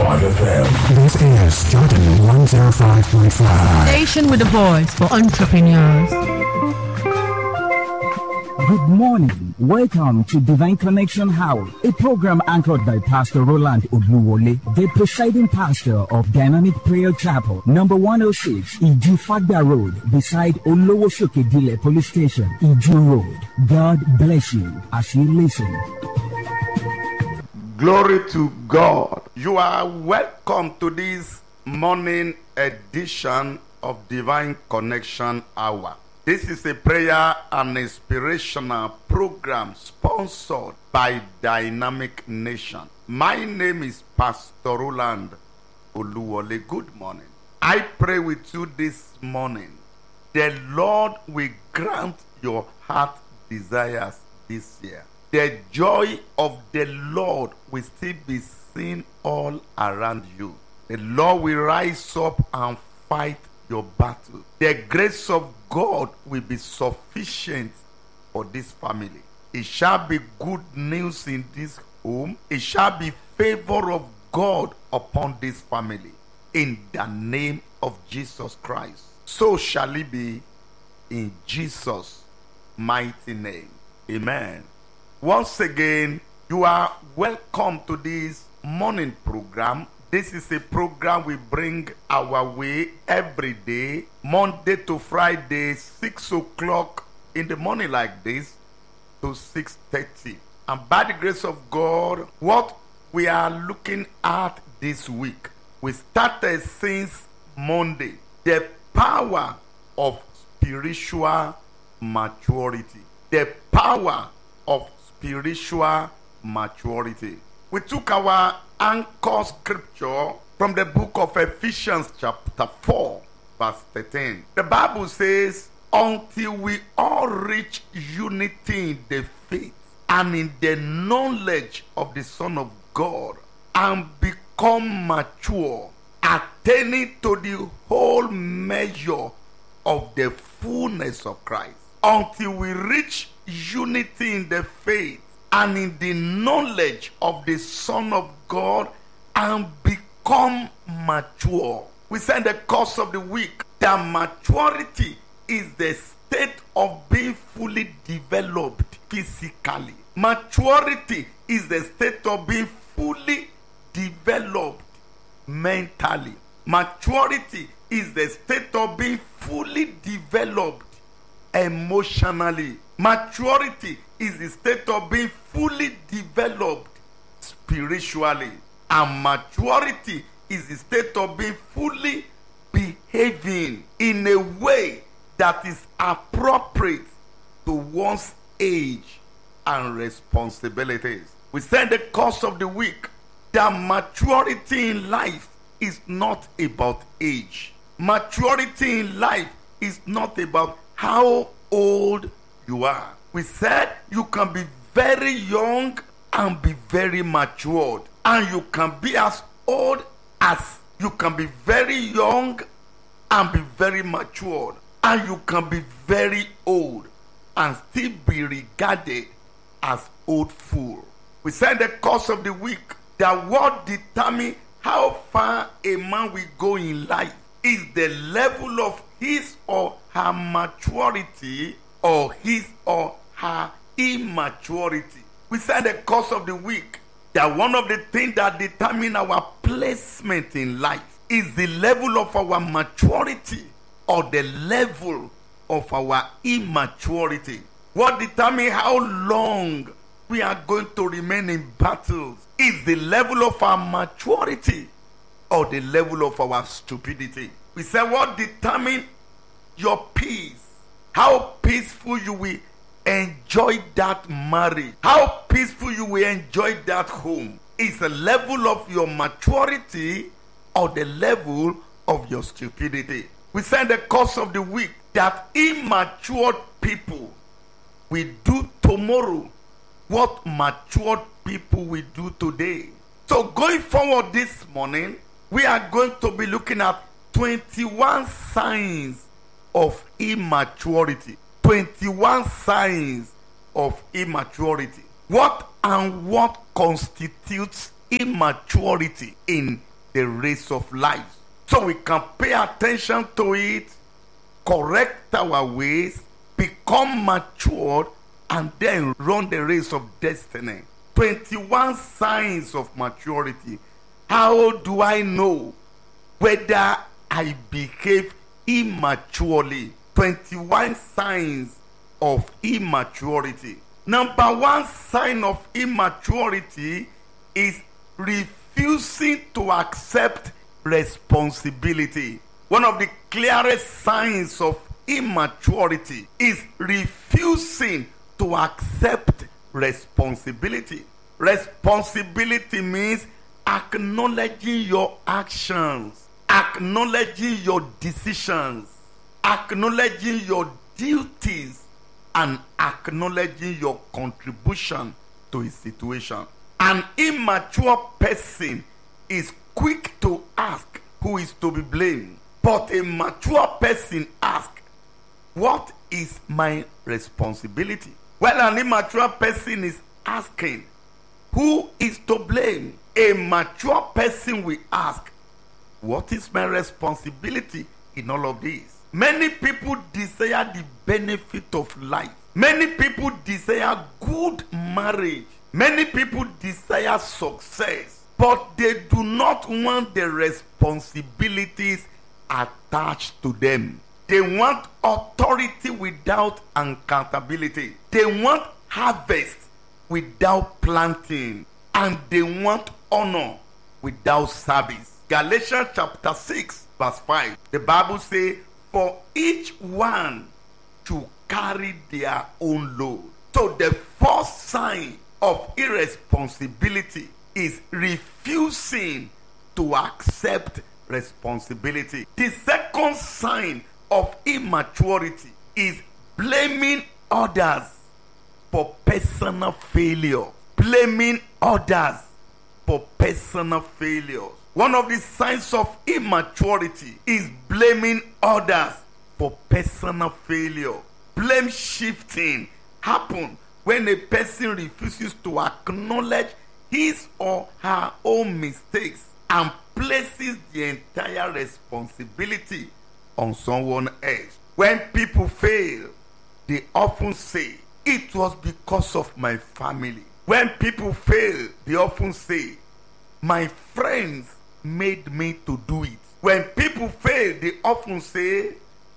FM. This is Jordan 105.5. Station with a voice for entrepreneurs. Good morning. Welcome to Divine Connection Hour, a program anchored by Pastor Roland Odluwole, the presiding pastor of Dynamic Prayer Chapel, number 106, Ijufagba Road, beside Olowoshokedile Police Station, Iju Road. God bless you as you listen. Glory to God. You are welcome to this morning edition of Divine Connection Hour. This is a prayer and inspirational program sponsored by Dynamic Nation. My name is Pastor Roland Oluwole. Good morning. I pray with you this morning. The Lord will grant your heart desires this year. The joy of the Lord will still be seen all around you. The Lord will rise up and fight your battle. The grace of God will be sufficient for this family. It shall be good news in this home. It shall be favor of God upon this family. In the name of Jesus Christ. So shall it be in Jesus' mighty name. Amen. Once again, you are welcome to this morning program. This is a program we bring our way every day, Monday to Friday, 6 o'clock in the morning like this to 6:30. And by the grace of God, what we are looking at this week, we started since Monday, the power of spiritual maturity. The power of spiritual maturity. We took our anchor scripture from the book of Ephesians chapter 4 verse 13. The Bible says, until we all reach unity in the faith and in the knowledge of the Son of God and become mature, attaining to the whole measure of the fullness of Christ. Until we reach unity in the faith and in the knowledge of the Son of God and become mature. We said in the course of the week that maturity is the state of being fully developed physically. Maturity is the state of being fully developed mentally. Maturity is the state of being fully developed emotionally. Maturity is the state of being fully developed spiritually. And maturity is the state of being fully behaving in a way that is appropriate to one's age and responsibilities. We said in the course of the week that maturity in life is not about age. Maturity in life is not about how old you are. We said you can be very young and be very matured, and you can be as old as you can be very young and be very matured, and you can be very old and still be regarded as old fool. We said in the course of the week that what determines how far a man will go in life is the level of his or her maturity or his or her immaturity. We said in the course of the week that one of the things that determine our placement in life is the level of our maturity or the level of our immaturity. What determines how long we are going to remain in battles is the level of our maturity or the level of our stupidity. We said what determines your peace, how peaceful you will enjoy that marriage, how peaceful you will enjoy that home, is the level of your maturity or the level of your stupidity. We said in the course of the week that immature people will do tomorrow what matured people will do today. So going forward this morning, we are going to be looking at 21 signs of immaturity. 21 signs of immaturity. What constitutes immaturity in the race of life. So we can pay attention to it, correct our ways, become matured, and then run the race of destiny. 21 signs of maturity. How do I know whether I behave immaturely? 21 signs of immaturity. Number one sign of immaturity is refusing to accept responsibility. One of the clearest signs of immaturity is refusing to accept responsibility. Responsibility means acknowledging your actions, acknowledging your decisions, acknowledging your duties, and acknowledging your contribution to a situation. An immature person is quick to ask who is to be blamed, but a mature person asks, what is my responsibility? Well, an immature person is asking, who is to blame? A mature person will ask, what is my responsibility in all of this? Many people desire the benefit of life. Many people desire good marriage. Many people desire success, but they do not want the responsibilities attached to them. They want authority without accountability. They want harvest without planting. And they want honor without service. Galatians chapter 6 verse 5. The Bible says, for each one to carry their own load. So the first sign of irresponsibility is refusing to accept responsibility. The second sign of immaturity is blaming others for personal failure. Blaming others for personal failures. One of the signs of immaturity is blaming others for personal failure. Blame shifting happens when a person refuses to acknowledge his or her own mistakes and places the entire responsibility on someone else. When people fail, they often say, it was because of my family. When people fail, they often say, my friends made me to do it. When people fail, they often say,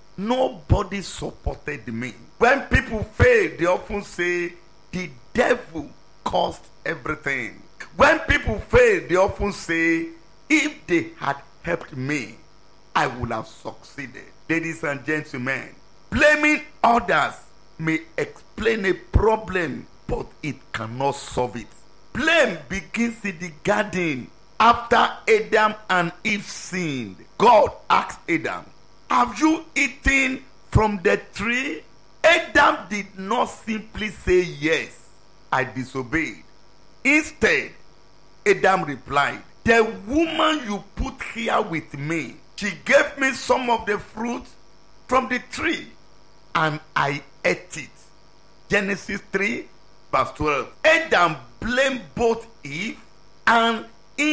nobody supported me. When people fail, they often say, the devil caused everything. When people fail, they often say, if they had helped me, I would have succeeded. Ladies and gentlemen, blaming others may explain a problem, but it cannot solve it. Blame begins in the garden. After Adam and Eve sinned, God asked Adam, have you eaten from the tree? Adam did not simply say yes, I disobeyed. Instead, Adam replied, the woman you put here with me, she gave me some of the fruit from the tree, and I ate it. Genesis 3 verse 12. Adam blamed both Eve and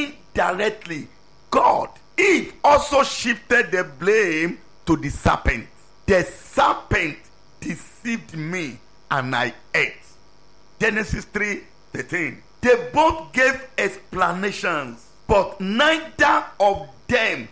indirectly God. Eve also shifted the blame to the serpent. The serpent deceived me and I ate. Genesis 3:13. They both gave explanations, but neither of them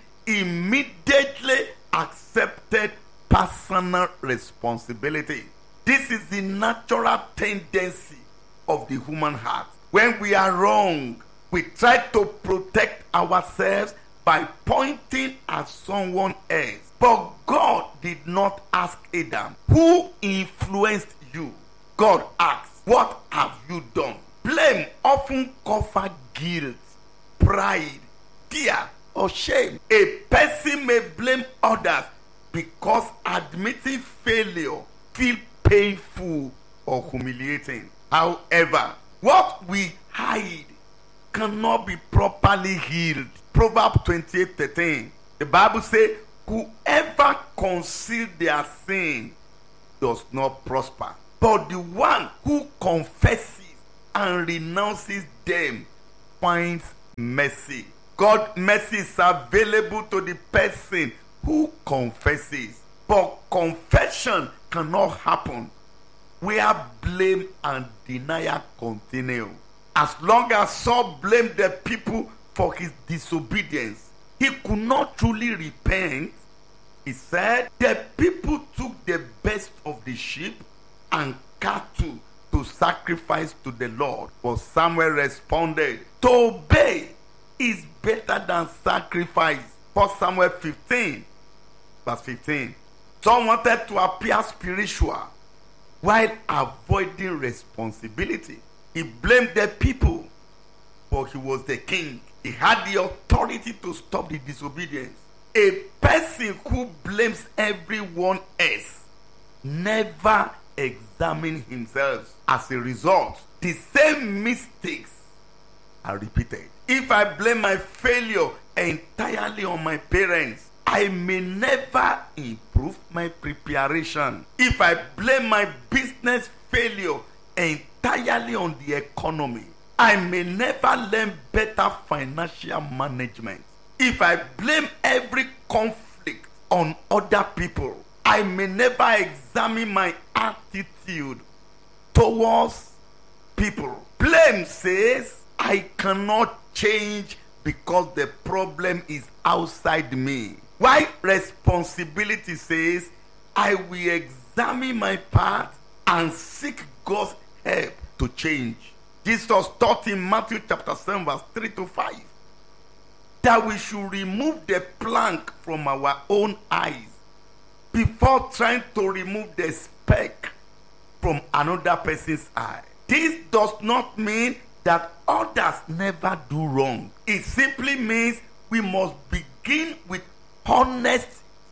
immediately accepted personal responsibility. This is the natural tendency of the human heart. When we are wrong, we try to protect ourselves by pointing at someone else. But God did not ask Adam, who influenced you? God asked, what have you done? Blame often covers guilt, pride, fear, or shame. A person may blame others because admitting failure feels painful or humiliating. However, what we hide cannot be properly healed. Proverbs 28:13. The Bible says, whoever conceals their sin does not prosper, but the one who confesses and renounces them finds mercy. God's mercy is available to the person who confesses. But confession cannot happen where blame and denial continue. As long as Saul blamed the people for his disobedience, he could not truly repent. He said the people took the best of the sheep and cattle to sacrifice to the Lord. But Samuel responded, to obey is better than sacrifice. 1 Samuel 15, verse 15. Saul wanted to appear spiritual while avoiding responsibility. He blamed the people, but he was the king. He had the authority to stop the disobedience. A person who blames everyone else never examines himself. As a result, the same mistakes are repeated. If I blame my failure entirely on my parents, I may never improve my preparation. If I blame my business failure entirely on the economy, I may never learn better financial management. If I blame every conflict on other people, I may never examine my attitude towards people. Blame says I cannot change because the problem is outside me. While responsibility says I will examine my part and seek God's help to change. Jesus taught in Matthew chapter 7 verse 3 to 5 that we should remove the plank from our own eyes before trying to remove the speck from another person's eye. This does not mean that others never do wrong. It simply means we must begin with honest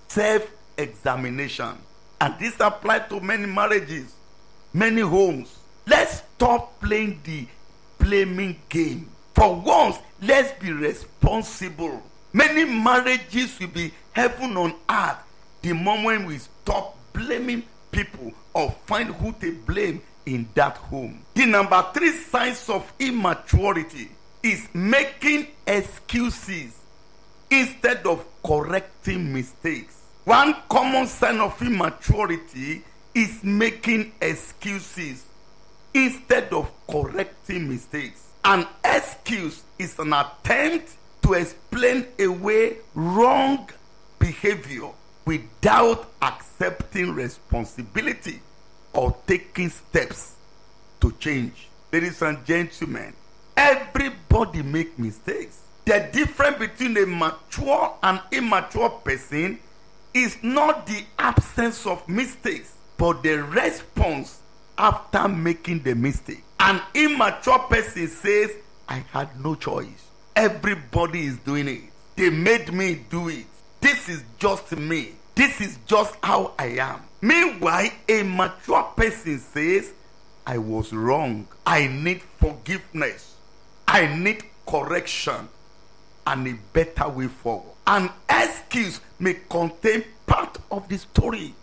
self-examination. And this applies to many marriages, many homes. Let's stop playing the blaming game. For once, let's be responsible. Many marriages will be heaven on earth the moment we stop blaming people or find who to blame in that home. The number 3 signs of immaturity is making excuses instead of correcting mistakes. One common sign of immaturity is making excuses instead of correcting mistakes. An excuse is an attempt to explain away wrong behavior without accepting responsibility or taking steps to change. Ladies and gentlemen, everybody makes mistakes. The difference between a mature and immature person is not the absence of mistakes, but the response after making the mistake. An immature person says, I had no choice. Everybody is doing it. They made me do it. This is just me. This is just how I am. Meanwhile, a mature person says, I was wrong. I need forgiveness. I need correction and a better way forward. An excuse may contain part of the story,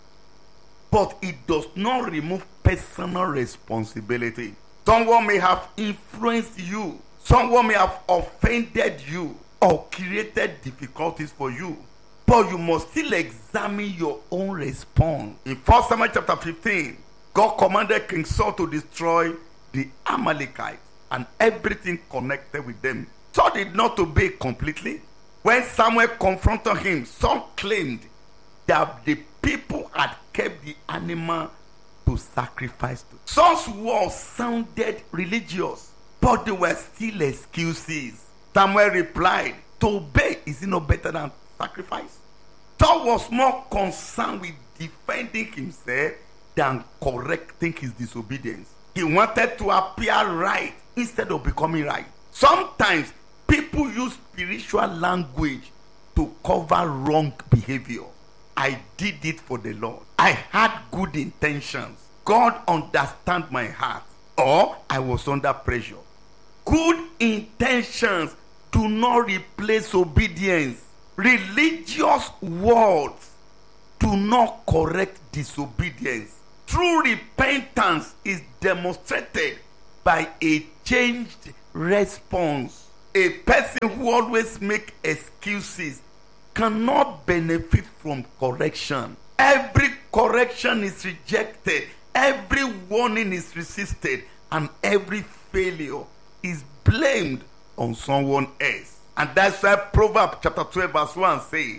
but it does not remove personal responsibility. Someone may have influenced you. Someone may have offended you or created difficulties for you. But you must still examine your own response. In 1 Samuel chapter 15, God commanded King Saul to destroy the Amalekites and everything connected with them. Saul did not obey completely. When Samuel confronted him, Saul claimed that the people had kept the animal to sacrifice to. Saul's words sounded religious, but they were still excuses. Samuel replied, to obey is no better than sacrifice. Saul was more concerned with defending himself than correcting his disobedience. He wanted to appear right instead of becoming right. Sometimes people use spiritual language to cover wrong behavior. I did it for the Lord. I had good intentions. God understands my heart. Or I was under pressure. Good intentions do not replace obedience. Religious words do not correct disobedience. True repentance is demonstrated by a changed response. A person who always makes excuses cannot benefit from correction. Every correction is rejected, every warning is resisted, and every failure is blamed on someone else. And that's why Proverbs chapter 12 verse 1 says,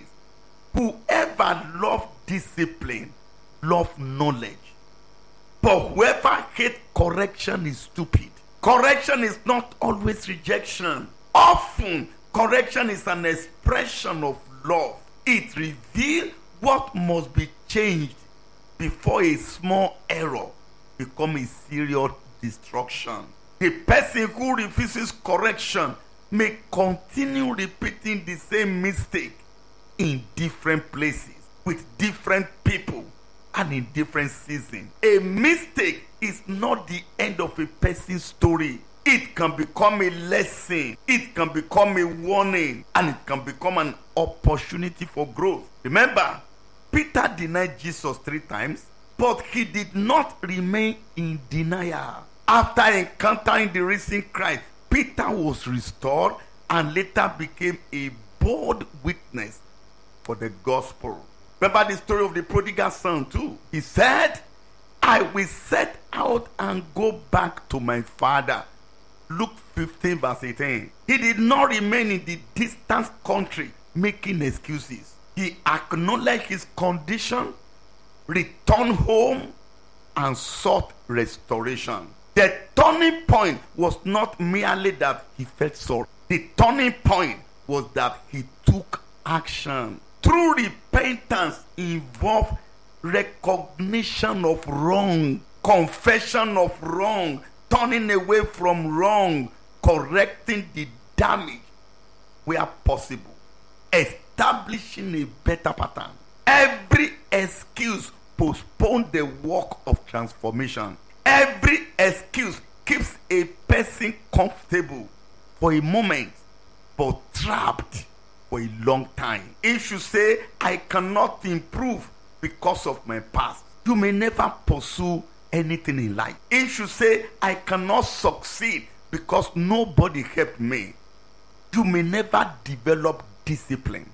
whoever loves discipline, loves knowledge. But whoever hates correction is stupid. Correction is not always rejection. Often, correction is an expression of love. It reveals what must be changed before a small error becomes a serious destruction. The person who refuses correction may continue repeating the same mistake in different places, with different people, and in different seasons. A mistake is not the end of a person's story. It can become a lesson, it can become a warning, and it can become an opportunity for growth. Remember, Peter denied Jesus 3 times, but he did not remain in denial. After encountering the risen Christ, Peter was restored and later became a bold witness for the gospel. Remember the story of the prodigal son too. He said, I will set out and go back to my father. Luke 15 verse 18. He did not remain in the distant country making excuses. He acknowledged his condition, returned home, and sought restoration. The turning point was not merely that he felt sorry. The turning point was that he took action. True repentance involves recognition of wrong, confession of wrong, turning away from wrong, correcting the damage where possible, establishing a better pattern. Every excuse postpones the work of transformation. Every excuse keeps a person comfortable for a moment, but trapped for a long time. If you say, I cannot improve because of my past, you may never pursue anything in life. If you say, I cannot succeed because nobody helped me, you may never develop discipline.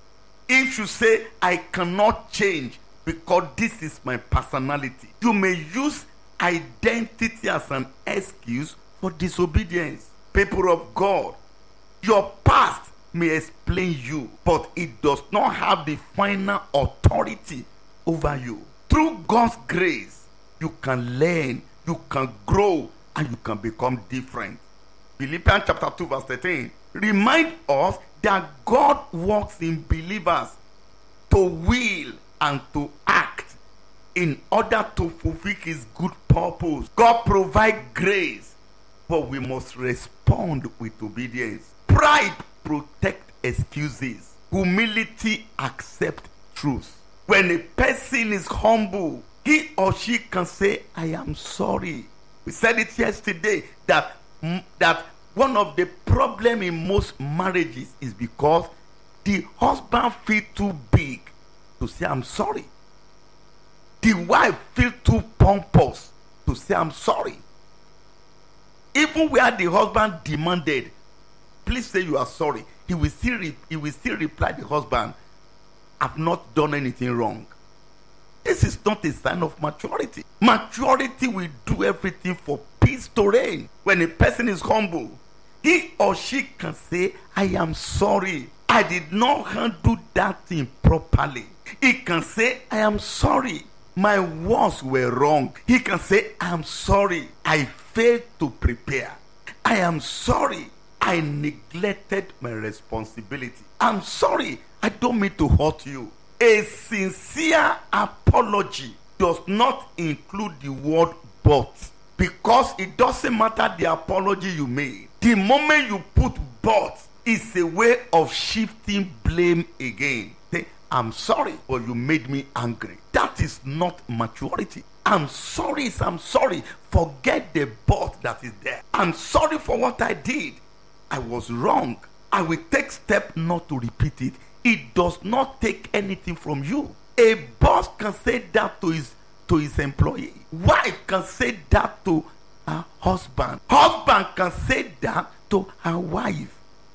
If you say, I cannot change because this is my personality, you may use identity as an excuse for disobedience. People of God, your past may explain you, but it does not have the final authority over you. Through God's grace, you can learn, you can grow, and you can become different. Philippians chapter 2 verse 13 remind us that God works in believers to will and to act in order to fulfill his good purpose. God provides grace, but we must respond with obedience. Pride protects excuses. Humility accepts truth. When a person is humble, he or she can say, I am sorry. We said it yesterday that one of the problems in most marriages is because the husband feels too big to say, I'm sorry. The wife feels too pompous to say, I'm sorry. Even where the husband demanded, please say you are sorry, he will still reply the husband, I've not done anything wrong. This is not a sign of maturity. Maturity will do everything for peace to reign. When a person is humble, he or she can say, I am sorry. I did not handle that thing properly. He can say, I am sorry. My words were wrong. He can say, I am sorry. I failed to prepare. I am sorry. I neglected my responsibility. I'm sorry. I don't mean to hurt you. A sincere apology does not include the word but, because it doesn't matter the apology you made. The moment you put but, it's a way of shifting blame again. Say, I'm sorry, but you made me angry. That is not maturity. I'm sorry. Forget the but that is there. I'm sorry for what I did. I was wrong. I will take steps not to repeat it. It does not take anything from you. A boss can say that to his employee. Wife can say that to her husband. Husband can say that to her wife.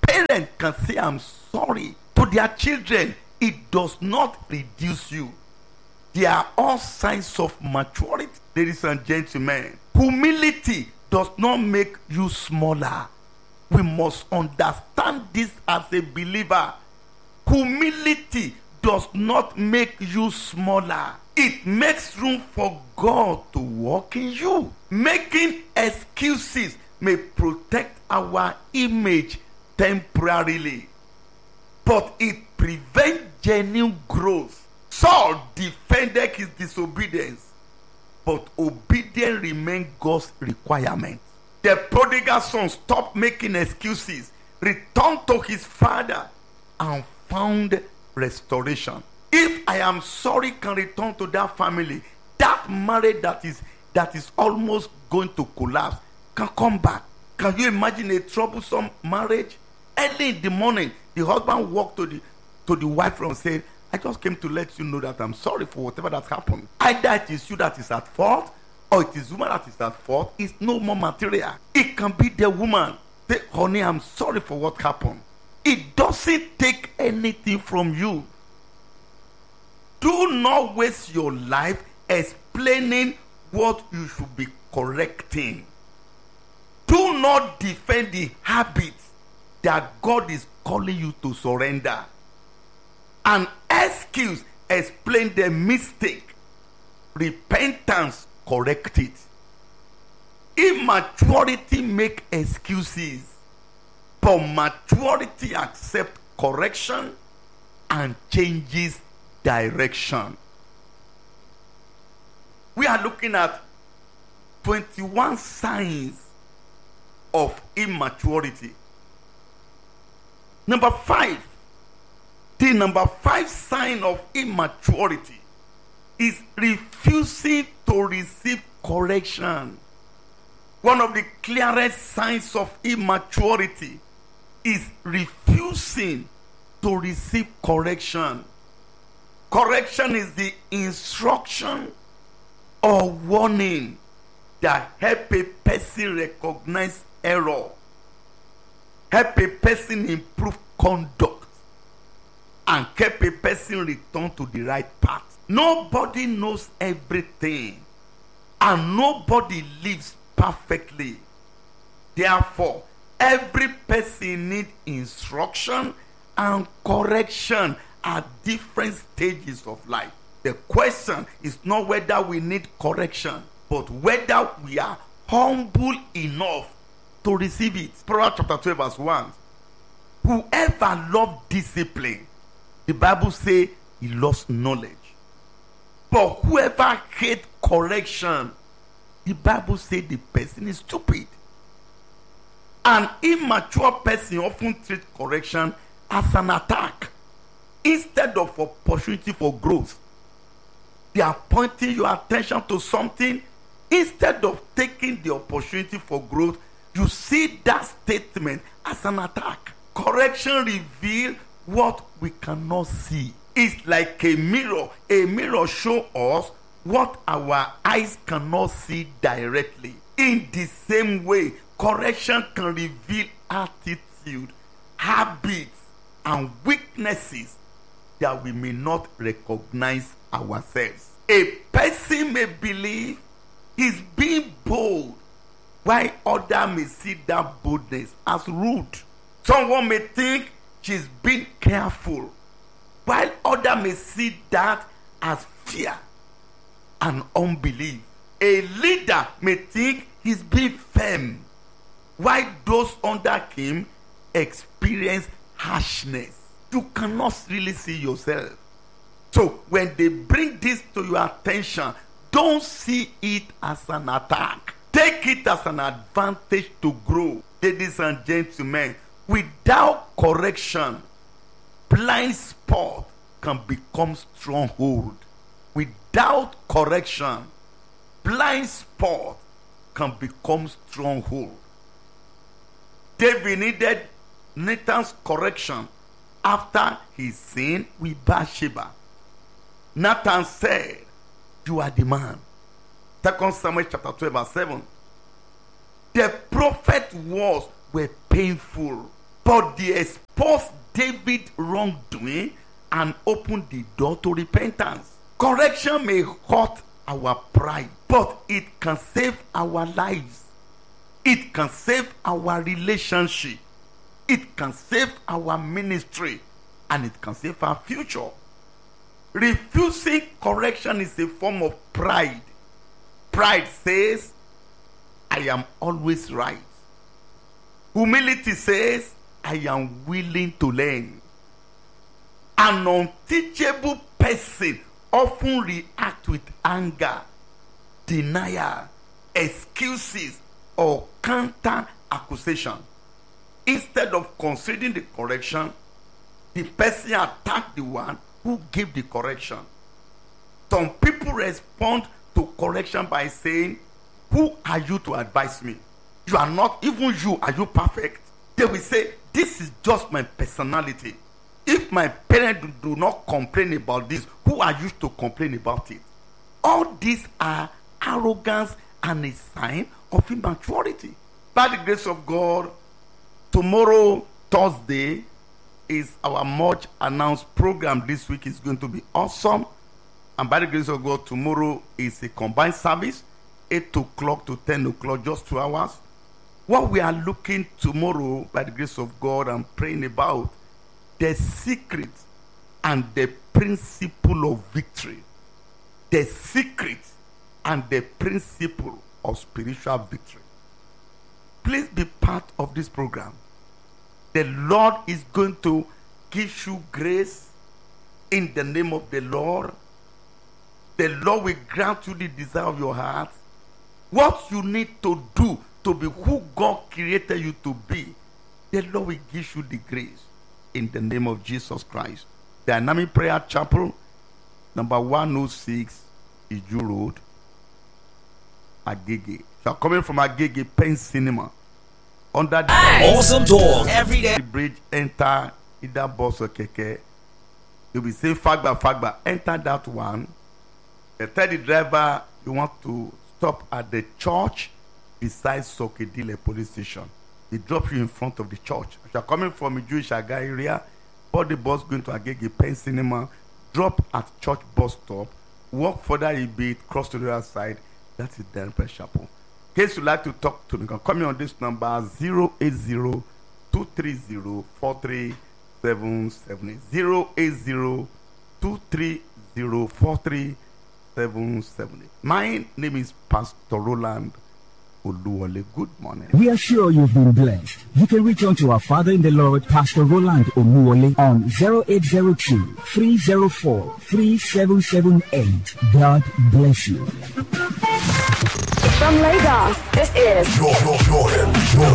parent can say, I'm sorry to their children, it does not reduce you. They are all signs of maturity, ladies and gentlemen. Humility does not make you smaller. We must understand this as a believer. Humility does not make you smaller. It makes room for God to work in you. Making excuses may protect our image temporarily, but it prevents genuine growth. Saul defended his disobedience, but obedience remained God's requirement. The prodigal son stopped making excuses, returned to his father, and found restoration. If I am sorry can return to that family, that marriage that is almost going to collapse can come back. Can you imagine a troublesome marriage? Early in the morning, the husband walked to the wife and said, I just came to let you know that I'm sorry for whatever that happened. Either it is you that is at fault, or it is woman that is at fault. It's no more material. It can be the woman. Say, honey, I'm sorry for what happened. It doesn't take anything from you. Do not waste your life explaining what you should be correcting. Do not defend the habits that God is calling you to surrender. An excuse explain the mistake. Repentance correct it. Immaturity make excuses, but maturity accept correction and changes direction. We are looking at 21 signs of immaturity. Number 5. The number 5 sign of immaturity is refusing to receive correction. One of the clearest signs of immaturity is refusing to receive correction. Correction is the instruction or warning that help a person recognize error, help a person improve conduct, and help a person return to the right path. Nobody knows everything, and nobody lives perfectly. Therefore, every person needs instruction and correction at different stages of life. The question is not whether we need correction, but whether we are humble enough to receive it. Proverbs chapter 12 verse 1. Whoever loves discipline, the Bible says he loves knowledge. But whoever hates correction, the Bible says the person is stupid. An immature person often treats correction as an attack instead of opportunity for growth. They are pointing your attention to something. Instead of taking the opportunity for growth, you see that statement as an attack. Correction reveals what we cannot see. It's like a mirror. A mirror shows us what our eyes cannot see directly. In the same way, correction can reveal attitude, habits, and weaknesses that we may not recognize ourselves. A person may believe he's being bold, while others may see that boldness as rude. Someone may think she's being careful, while others may see that as fear and unbelief. A leader may think he's being firm, while those under him experience harshness. You cannot really see yourself. So when they bring this to your attention, don't see it as an attack. Take it as an advantage to grow. Ladies and gentlemen, without correction, blind spot can become stronghold. Without correction, blind spot can become stronghold. David needed Nathan's correction after he sinned with Bathsheba. Nathan said, "You are the man." 2 Samuel chapter 12 verse 7. The prophet's words were painful, but they exposed David's wrongdoing and opened the door to repentance. Correction may hurt our pride, but it can save our lives. It can save our relationship. It can save our ministry. And it can save our future. Refusing correction is a form of pride. Pride says, I am always right. Humility says, I am willing to learn. An unteachable person often reacts with anger, denial, excuses, or counter accusation. Instead of considering the correction, the person attacked the one who gave the correction. Some people respond to correction by saying, who are you to advise me? You are not, even you, are you perfect? They will say, this is just my personality. If my parents do not complain about this, who are you to complain about it? All these are arrogance and a sign of immaturity. By the grace of God, tomorrow, Thursday, is our much announced program. This week is going to be awesome. And by the grace of God, tomorrow is a combined service, 8 o'clock to 10 o'clock, just 2 hours. What we are looking tomorrow, by the grace of God, and praying about the secret and the principle of victory. The secret and the principle of spiritual victory. Please be part of this program. The Lord is going to give you grace in the name of the Lord. The Lord will grant you the desire of your heart. What you need to do to be who God created you to be, the Lord will give you the grace in the name of Jesus Christ. Dynamic Prayer Chapel, number 106, Iju Road, Agege. If you are coming from Agege, Pen Cinema, under the awesome talk every day. Bridge, enter either bus or keke. You'll be saying Fagba, enter that one. Tell the driver you want to stop at the church beside Sokedile police station. They drop you in front of the church. If you are coming from a Jewish Aga area, board the bus going to Agege Pen Cinema, drop at church bus stop, walk further a bit, cross to the other side. That is Dynamic Prayer Chapel. In case you'd like to talk to me, you can call me on this number 080-230-43778. 080-230-43778. My name is Pastor Roland Oluwole. Good morning. We are sure you've been blessed. You can reach out to our Father in the Lord, Pastor Roland Oluwole, on 0802-304-3778. God bless you. From Lagos, this is Jordan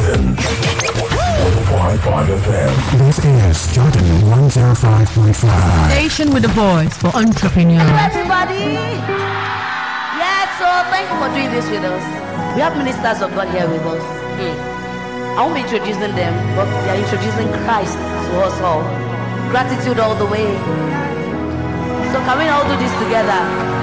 105.5 FM. This is Jordan 105.5. Station with a voice for entrepreneurs. Everybody, yes, so thank you for doing this with us. We have ministers of God here with us. I won't be introducing them, but they are introducing Christ to us all. Gratitude all the way. So can we all do this together?